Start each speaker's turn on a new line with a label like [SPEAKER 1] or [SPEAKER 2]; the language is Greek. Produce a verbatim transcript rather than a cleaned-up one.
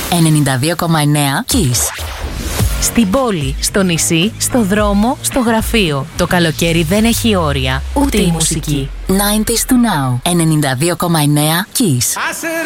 [SPEAKER 1] ενενήντα δύο κόμμα εννέα Kiss.
[SPEAKER 2] Στην πόλη, στο νησί, στο δρόμο, στο γραφείο. Το καλοκαίρι δεν έχει όρια, ούτε η μουσική.
[SPEAKER 1] ενενήντα to now. ενενήντα δύο κόμμα εννέα Kiss.